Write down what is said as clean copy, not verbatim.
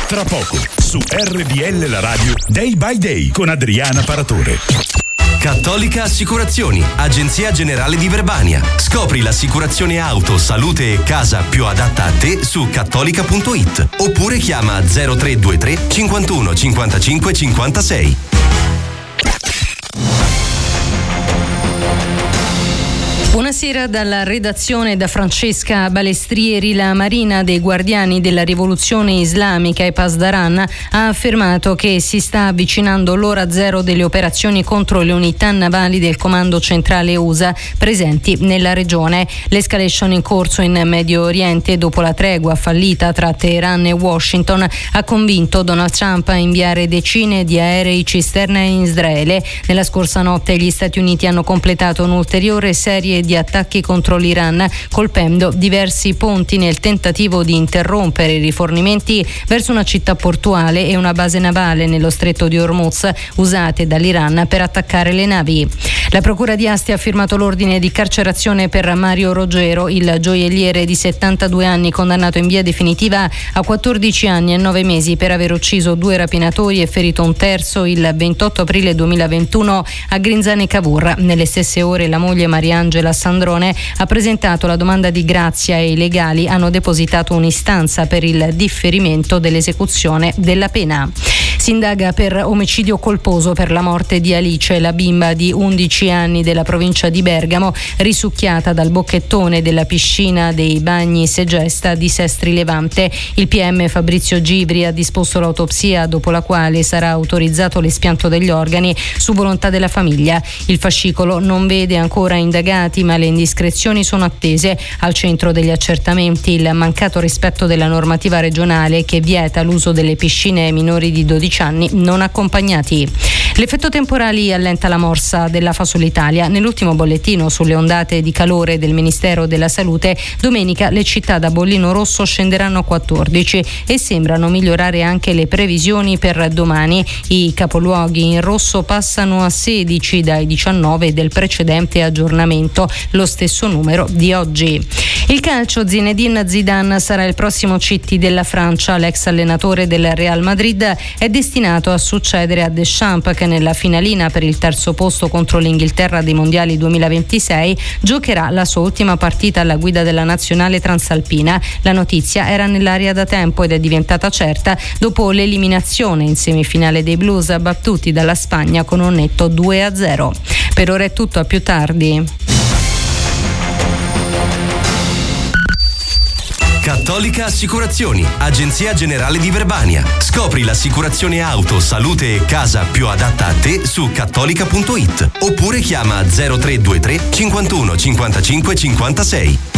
Tra poco su RDL la radio Day by Day con Adriana Paratore. Cattolica Assicurazioni, agenzia generale di Verbania. Scopri l'assicurazione auto, salute e casa più adatta a te su cattolica.it oppure chiama 0323 51 55 56. Buonasera dalla redazione da Francesca Balestrieri. La Marina dei Guardiani della Rivoluzione Islamica e Pasdaran ha affermato che si sta avvicinando l'ora zero delle operazioni contro le unità navali del Comando Centrale USA presenti nella regione. L'escalation in corso in Medio Oriente dopo la tregua fallita tra Teheran e Washington ha convinto Donald Trump a inviare decine di aerei cisterna in Israele. Nella scorsa notte gli Stati Uniti hanno completato un'ulteriore serie di attacchi contro l'Iran, colpendo diversi ponti nel tentativo di interrompere i rifornimenti verso una città portuale e una base navale nello stretto di Hormuz, usate dall'Iran per attaccare le navi. La Procura di Asti ha firmato l'ordine di carcerazione per Mario Roggero, il gioielliere di 72 anni condannato in via definitiva a 14 anni e 9 mesi per aver ucciso 2 rapinatori e ferito un terzo il 28 aprile 2021 a Grinzane Cavour. Nelle stesse ore la moglie Mariangela Sandrone ha presentato la domanda di grazia e i legali hanno depositato un'istanza per il differimento dell'esecuzione della pena. Si indaga per omicidio colposo per la morte di Alice, la bimba di 11 anni della provincia di Bergamo, risucchiata dal bocchettone della piscina dei bagni Segesta di Sestri Levante. Il PM Fabrizio Givri ha disposto l'autopsia, dopo la quale sarà autorizzato l'espianto degli organi su volontà della famiglia. Il fascicolo non vede ancora indagati, ma le indiscrezioni sono attese. Al centro degli accertamenti il mancato rispetto della normativa regionale che vieta l'uso delle piscine ai minori di 12 anni non accompagnati. L'effetto temporali allenta la morsa della Fasole Italia. Nell'ultimo bollettino sulle ondate di calore del Ministero della Salute, domenica le città da bollino rosso scenderanno a 14 e sembrano migliorare anche le previsioni per domani. I capoluoghi in rosso passano a 16 dai 19 del precedente aggiornamento, lo stesso numero di oggi. Il calcio, Zinedine Zidane sarà il prossimo CT della Francia. L'ex allenatore del Real Madrid è destinato a succedere a Deschamps, che nella finalina per il terzo posto contro l'Inghilterra dei mondiali 2026 giocherà la sua ultima partita alla guida della nazionale transalpina. La notizia era nell'aria da tempo ed è diventata certa dopo l'eliminazione in semifinale dei Blues, battuti dalla Spagna con un netto 2-0. Per ora è tutto, a più tardi. Cattolica Assicurazioni, agenzia generale di Verbania. Scopri l'assicurazione auto, salute e casa più adatta a te su cattolica.it oppure chiama 0323 51 55 56.